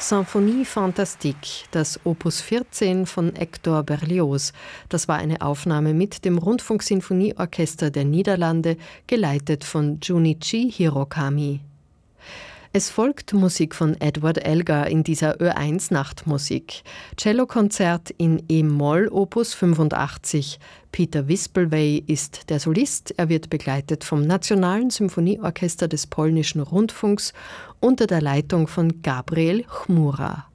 Symphonie Fantastique, das Opus 14 von Hector Berlioz. Das war eine Aufnahme mit dem Rundfunksinfonieorchester der Niederlande, geleitet von Junichi Hirokami. Es folgt Musik von Edward Elgar in dieser Ö1 Nachtmusik. Cellokonzert in E-Moll Opus 85. Peter Wispelwey ist der Solist. Er wird begleitet vom Nationalen Symphonieorchester des Polnischen Rundfunks unter der Leitung von Gabriel Chmura.